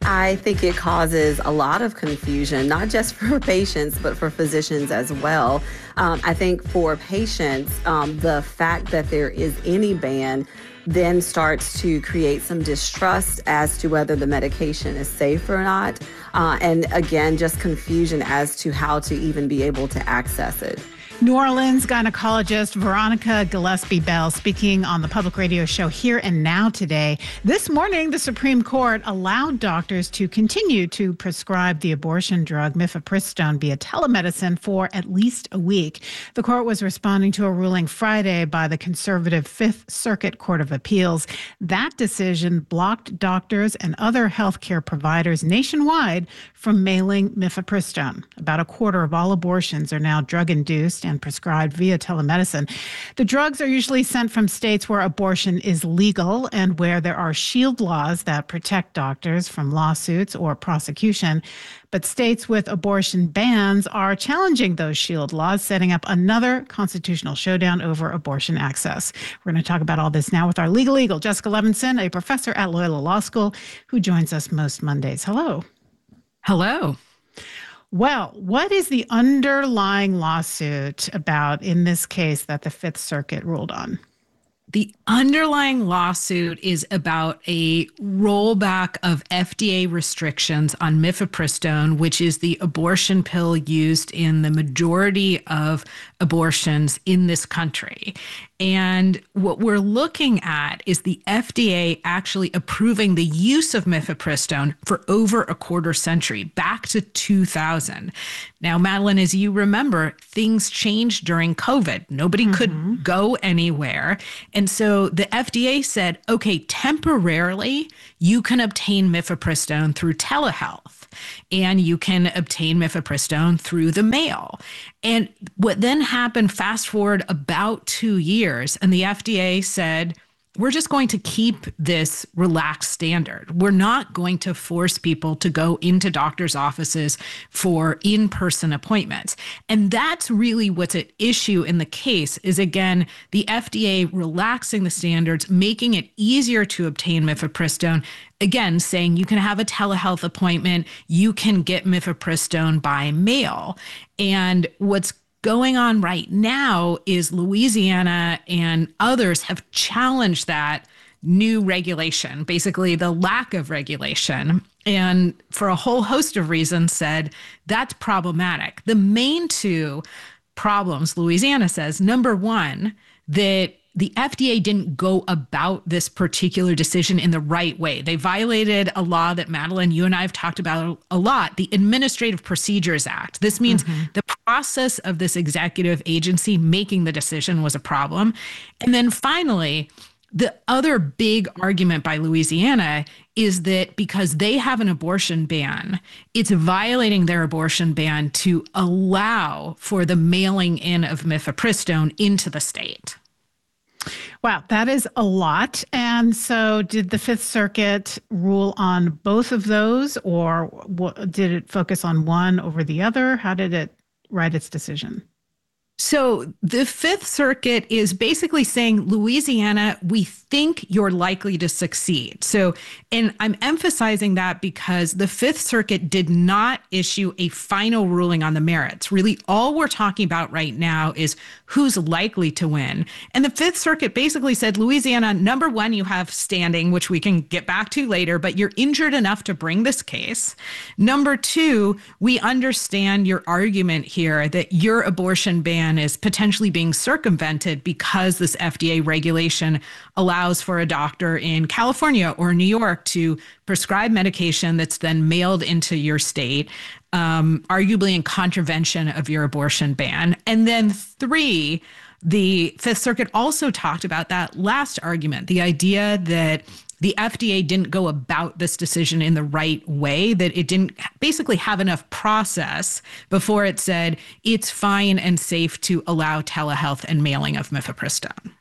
I think it causes a lot of confusion, not just for patients, but for physicians as well. I think for patients, the fact that there is any ban then starts to create some distrust as to whether the medication is safe or not. And again, just confusion as to how to even be able to access it. New Orleans gynecologist Veronica Gillespie-Bell speaking on the public radio show Here and Now today. This morning, the Supreme Court allowed doctors to continue to prescribe the abortion drug mifepristone via telemedicine for at least a week. The court was responding to a ruling Friday by the conservative Fifth Circuit Court of Appeals. That decision blocked doctors and other healthcare providers nationwide from mailing mifepristone. About a quarter of all abortions are now drug-induced and prescribed via telemedicine. The drugs are usually sent from states where abortion is legal and where there are shield laws that protect doctors from lawsuits or prosecution. But states with abortion bans are challenging those shield laws, setting up another constitutional showdown over abortion access. We're going to talk about all this now with our legal eagle, Jessica Levinson, a professor at Loyola Law School, who joins us most Mondays. Hello. Hello. Well, what is the underlying lawsuit about in this case that the Fifth Circuit ruled on? The underlying lawsuit is about a rollback of FDA restrictions on mifepristone, which is the abortion pill used in the majority of abortions in this country. And what we're looking at is the FDA actually approving the use of mifepristone for over a quarter century, back to 2000. Now, Madeline, as you remember, things changed during COVID. Nobody could go anywhere. And so the FDA said, okay, temporarily, you can obtain mifepristone through telehealth. And you can obtain mifepristone through the mail. And what then happened, fast forward about 2 years, and the FDA said, we're just going to keep this relaxed standard. We're not going to force people to go into doctors' offices for in-person appointments. And that's really what's at issue in the case is, again, the FDA relaxing the standards, making it easier to obtain mifepristone, again, saying you can have a telehealth appointment, you can get mifepristone by mail. And what's going on right now is Louisiana and others have challenged that new regulation, basically the lack of regulation, and for a whole host of reasons said that's problematic. The main two problems, Louisiana says, number one, that the FDA didn't go about this particular decision in the right way. They violated a law that, Madeline, you and I have talked about a lot, the Administrative Procedures Act. This means the process of this executive agency making the decision was a problem. And then finally, the other big argument by Louisiana is that because they have an abortion ban, it's violating their abortion ban to allow for the mailing in of mifepristone into the state. Wow, that is a lot. And so did the Fifth Circuit rule on both of those, or did it focus on one over the other? How did it write its decision? So the Fifth Circuit is basically saying, Louisiana, we think you're likely to succeed. So, and I'm emphasizing that because the Fifth Circuit did not issue a final ruling on the merits. Really, all we're talking about right now is who's likely to win. And the Fifth Circuit basically said, Louisiana, number one, you have standing, which we can get back to later, but you're injured enough to bring this case. Number two, we understand your argument here that your abortion ban is potentially being circumvented because this FDA regulation allows for a doctor in California or New York to prescribe medication that's then mailed into your state, arguably in contravention of your abortion ban. And then three, the Fifth Circuit also talked about that last argument, the idea that the FDA didn't go about this decision in the right way, that it didn't basically have enough process before it said it's fine and safe to allow telehealth and mailing of mifepristone.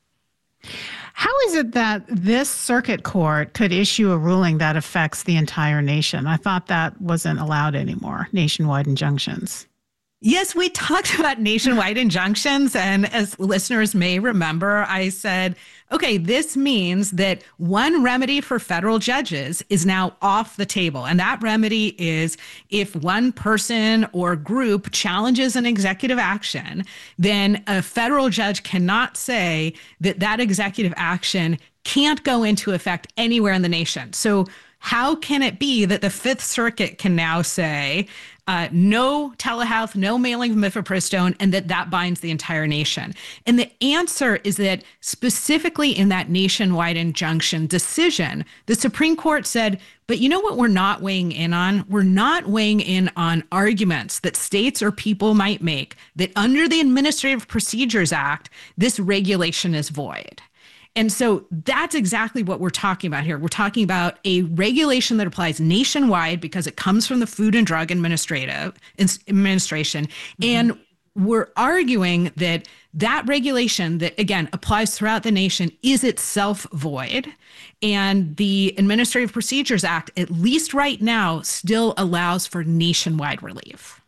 How is it that this circuit court could issue a ruling that affects the entire nation? I thought that wasn't allowed anymore, nationwide injunctions. Yes, we talked about nationwide injunctions. And as listeners may remember, I said okay, this means that one remedy for federal judges is now off the table. And that remedy is if one person or group challenges an executive action, then a federal judge cannot say that that executive action can't go into effect anywhere in the nation. So how can it be that the Fifth Circuit can now say no telehealth, no mailing of mifepristone, and that binds the entire nation? And the answer is that specifically in that nationwide injunction decision, the Supreme Court said, but you know what we're not weighing in on? We're not weighing in on arguments that states or people might make that under the Administrative Procedures Act, this regulation is void. And so that's exactly what we're talking about here. We're talking about a regulation that applies nationwide because it comes from the Food and Drug Administration. And we're arguing that that regulation that, again, applies throughout the nation is itself void. And the Administrative Procedures Act, at least right now, still allows for nationwide relief.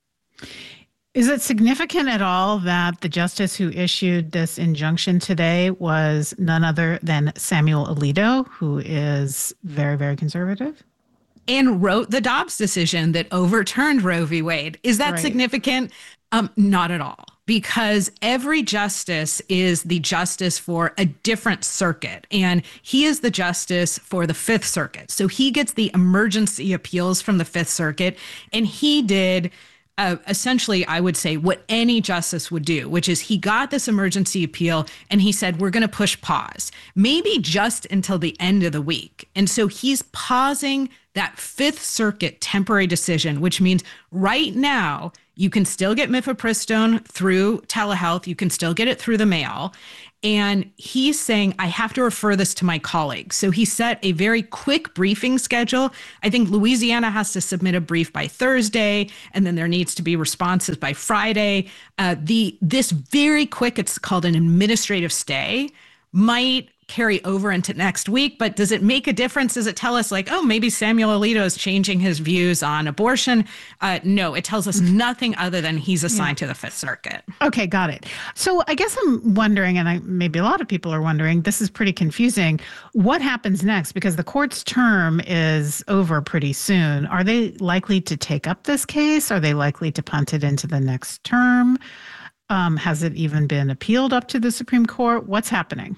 Is it significant at all that the justice who issued this injunction today was none other than Samuel Alito, who is very, very conservative? And wrote the Dobbs decision that overturned Roe v. Wade. Is that significant? Not at all, because every justice is the justice for a different circuit, and he is the justice for the Fifth Circuit. So he gets the emergency appeals from the Fifth Circuit, and he did essentially, I would say, what any justice would do, which is he got this emergency appeal and he said, we're going to push pause, maybe just until the end of the week. And so he's pausing that Fifth Circuit temporary decision, which means right now you can still get mifepristone through telehealth. You can still get it through the mail. And he's saying, I have to refer this to my colleagues. So he set a very quick briefing schedule. I think Louisiana has to submit a brief by Thursday, and then there needs to be responses by Friday. This very quick, it's called an administrative stay, might carry over into next week. But does it make a difference? Does it tell us like, oh, maybe Samuel Alito is changing his views on abortion? No, it tells us nothing other than he's assigned to the Fifth Circuit. Okay, got it. So I guess I'm wondering, and maybe a lot of people are wondering, this is pretty confusing. What happens next? Because the court's term is over pretty soon. Are they likely to take up this case? Are they likely to punt it into the next term? Has it even been appealed up to the Supreme Court? What's happening?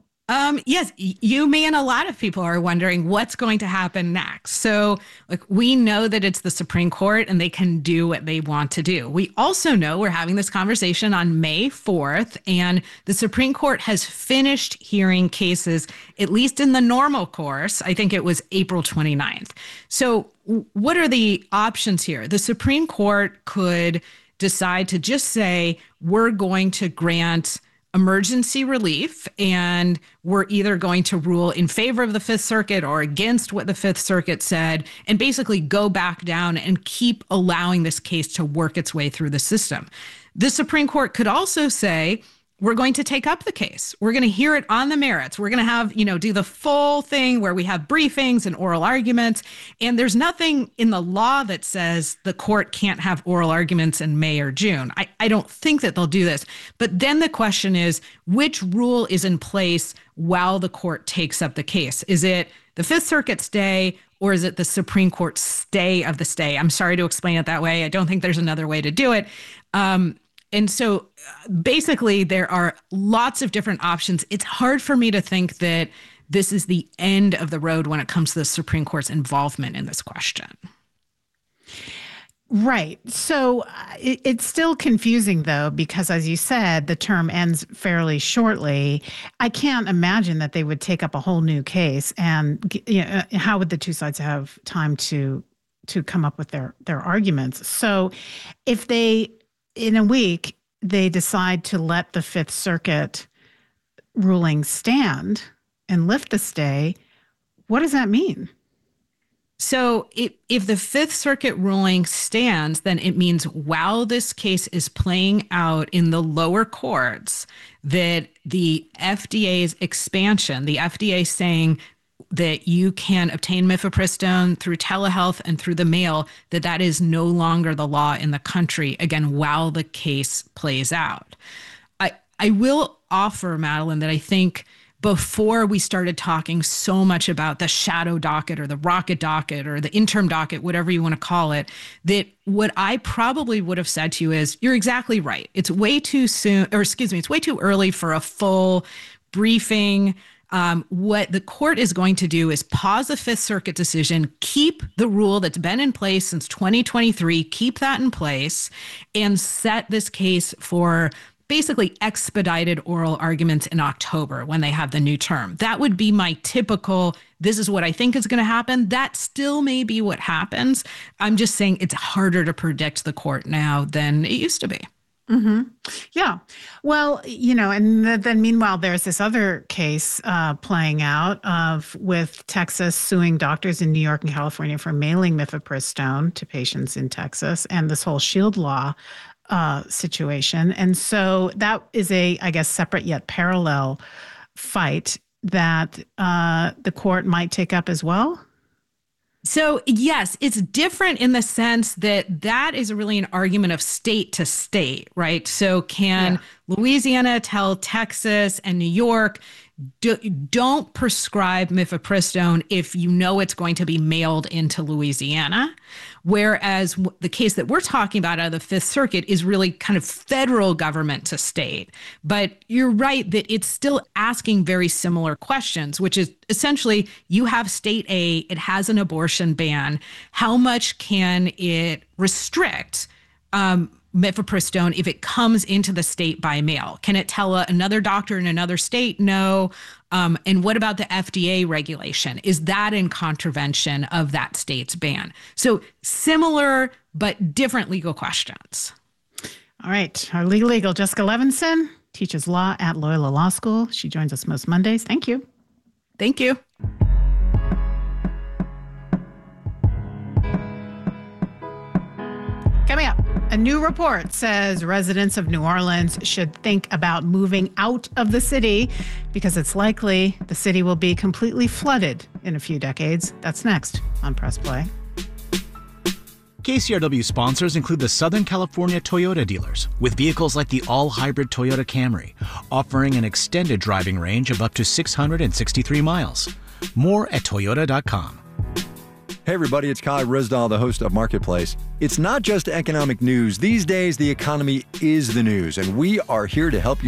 Yes, you, me, and a lot of people are wondering what's going to happen next. So we know that it's the Supreme Court and they can do what they want to do. We also know we're having this conversation on May 4th, and the Supreme Court has finished hearing cases, at least in the normal course. I think it was April 29th. So what are the options here? The Supreme Court could decide to just say, we're going to grant emergency relief, and we're either going to rule in favor of the Fifth Circuit or against what the Fifth Circuit said, and basically go back down and keep allowing this case to work its way through the system. The Supreme Court could also say, we're going to take up the case. We're going to hear it on the merits. We're going to have, do the full thing where we have briefings and oral arguments. And there's nothing in the law that says the court can't have oral arguments in May or June. I don't think that they'll do this. But then the question is, which rule is in place while the court takes up the case? Is it the Fifth Circuit stay, or is it the Supreme Court stay of the stay? I'm sorry to explain it that way. I don't think there's another way to do it. And so basically, there are lots of different options. It's hard for me to think that this is the end of the road when it comes to the Supreme Court's involvement in this question. Right. So it's still confusing, though, because as you said, the term ends fairly shortly. I can't imagine that they would take up a whole new case. And how would the two sides have time to come up with their arguments? So if they, in a week, they decide to let the Fifth Circuit ruling stand and lift the stay, what does that mean? So if the Fifth Circuit ruling stands, then it means while this case is playing out in the lower courts, that the FDA's expansion, the FDA saying that you can obtain mifepristone through telehealth and through the mail, that is no longer the law in the country, again, while the case plays out. I will offer, Madeline, that I think before we started talking so much about the shadow docket or the rocket docket or the interim docket, whatever you want to call it, that what I probably would have said to you is, you're exactly right. It's way too soon, or excuse me, it's way too early for a full briefing. What the court is going to do is pause the Fifth Circuit decision, keep the rule that's been in place since 2023, keep that in place, and set this case for basically expedited oral arguments in October when they have the new term. That would be my typical, this is what I think is going to happen. That still may be what happens. I'm just saying it's harder to predict the court now than it used to be. Mm-hmm. Yeah. Well, and then meanwhile, there's this other case playing out with Texas suing doctors in New York and California for mailing mifepristone to patients in Texas, and this whole Shield law situation. And so that is I guess, separate yet parallel fight that the court might take up as well. So, yes, it's different in the sense that is really an argument of state to state, right? So can Louisiana tell Texas and New York, don't prescribe mifepristone if you know it's going to be mailed into Louisiana? Whereas the case that we're talking about out of the Fifth Circuit is really kind of federal government to state. But you're right that it's still asking very similar questions, which is essentially, you have state A, it has an abortion ban. How much can it restrict mifepristone if it comes into the state by mail? Can it tell another doctor in another state no? And what about the FDA regulation? Is that in contravention of that state's ban? So similar but different legal questions. All right. Our legal eagle, Jessica Levinson, teaches law at Loyola Law School. She joins us most Mondays. Thank you. Thank you. Coming up, a new report says residents of New Orleans should think about moving out of the city because it's likely the city will be completely flooded in a few decades. That's next on Press Play. KCRW sponsors include the Southern California Toyota dealers, with vehicles like the all-hybrid Toyota Camry, offering an extended driving range of up to 663 miles. More at toyota.com. Hey everybody, it's Kai Risdahl, the host of Marketplace. It's not just economic news. These days, the economy is the news, and we are here to help you